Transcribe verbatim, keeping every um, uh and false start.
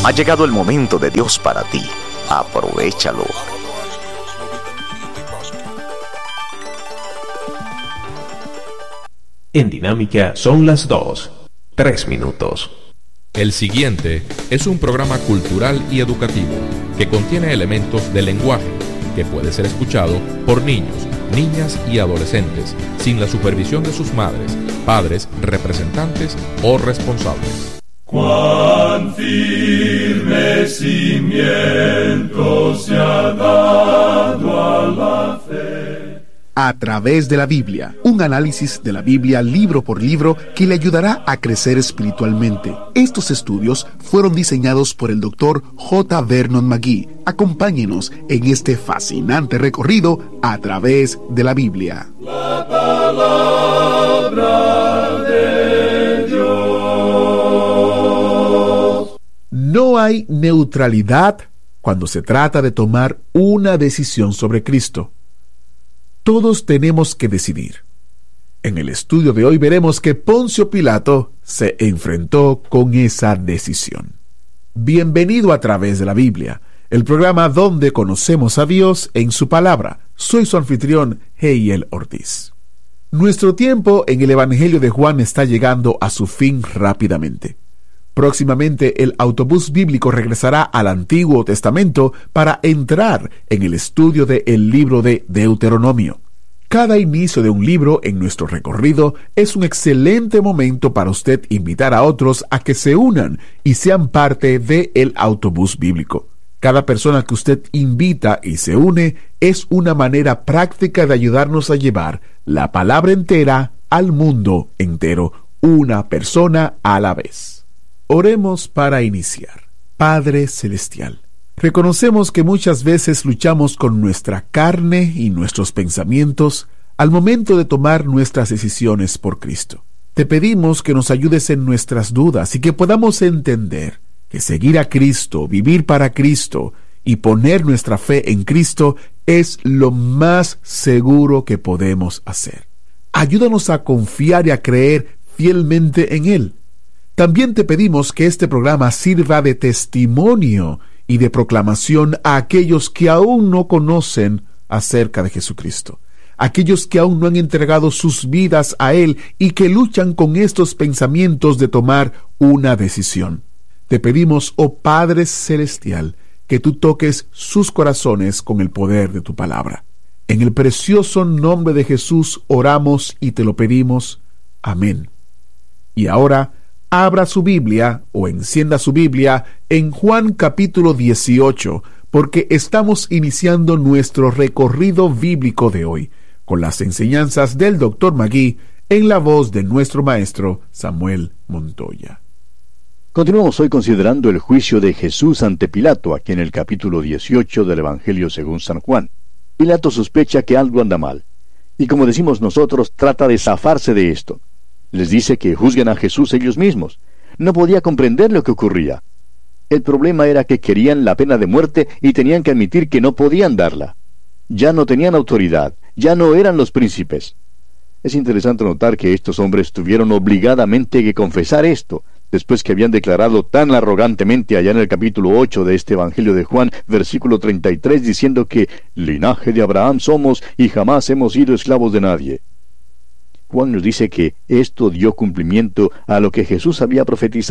Ha llegado el momento de Dios para ti. Aprovéchalo. En Dinámica son las dos, tres minutos. El siguiente es un programa cultural y educativo que contiene elementos del lenguaje que puede ser escuchado por niños, niñas y adolescentes sin la supervisión de sus madres, padres, representantes o responsables. Cuán firme cimiento se ha dado a la fe. A través de la Biblia, un análisis de la Biblia libro por libro que le ayudará a crecer espiritualmente. Estos estudios fueron diseñados por el doctor J. Vernon McGee. Acompáñenos en este fascinante recorrido a través de la Biblia. La palabra de Dios. No hay neutralidad cuando se trata de tomar una decisión sobre Cristo. Todos tenemos que decidir. En el estudio de hoy veremos que Poncio Pilato se enfrentó con esa decisión. Bienvenido a través de la Biblia, el programa donde conocemos a Dios en su palabra. Soy su anfitrión, Heiel Ortiz. Nuestro tiempo en el Evangelio de Juan está llegando a su fin rápidamente. Próximamente el autobús bíblico regresará al Antiguo Testamento para entrar en el estudio del libro de Deuteronomio. Cada inicio de un libro en nuestro recorrido es un excelente momento para usted invitar a otros a que se unan y sean parte del autobús bíblico. Cada persona que usted invita y se une es una manera práctica de ayudarnos a llevar la palabra entera al mundo entero, una persona a la vez. Oremos para iniciar. Padre Celestial, reconocemos que muchas veces luchamos con nuestra carne y nuestros pensamientos al momento de tomar nuestras decisiones por Cristo. Te pedimos que nos ayudes en nuestras dudas y que podamos entender que seguir a Cristo, vivir para Cristo y poner nuestra fe en Cristo es lo más seguro que podemos hacer. Ayúdanos a confiar y a creer fielmente en Él. También te pedimos que este programa sirva de testimonio y de proclamación a aquellos que aún no conocen acerca de Jesucristo, aquellos que aún no han entregado sus vidas a Él y que luchan con estos pensamientos de tomar una decisión. Te pedimos, oh Padre Celestial, que tú toques sus corazones con el poder de tu palabra. En el precioso nombre de Jesús oramos y te lo pedimos. Amén. Y ahora, abra su Biblia o encienda su Biblia en Juan capítulo dieciocho, porque estamos iniciando nuestro recorrido bíblico de hoy, con las enseñanzas del doctor McGee en la voz de nuestro maestro Samuel Montoya. Continuamos hoy considerando el juicio de Jesús ante Pilato, aquí en el capítulo dieciocho del Evangelio según San Juan. Pilato sospecha que algo anda mal, y como decimos nosotros, trata de zafarse de esto. Les dice que juzguen a Jesús ellos mismos. No podía comprender lo que ocurría. El problema era que querían la pena de muerte y tenían que admitir que no podían darla. Ya no tenían autoridad, ya no eran los príncipes. Es interesante notar que estos hombres tuvieron obligadamente que confesar esto, después que habían declarado tan arrogantemente allá en el capítulo ocho de este Evangelio de Juan, versículo treinta y tres, diciendo que linaje de Abraham somos y jamás hemos sido esclavos de nadie. Juan nos dice que esto dio cumplimiento a lo que Jesús había profetizado.